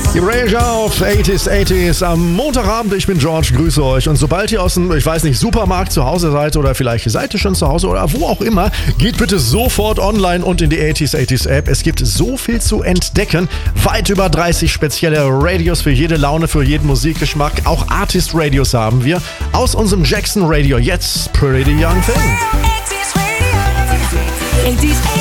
Die Erasure auf 80s am Montagabend. Ich bin George, grüße euch. Und sobald ihr aus dem, ich weiß nicht, Supermarkt zu Hause seid oder vielleicht seid ihr schon zu Hause oder wo auch immer, geht bitte sofort online und in die 80s App. Es gibt so viel zu entdecken. Weit über 30 spezielle Radios für jede Laune, für jeden Musikgeschmack. Auch Artist-Radios haben wir. Aus unserem Jackson Radio jetzt Pretty Young Thing. 80s Radio. 80s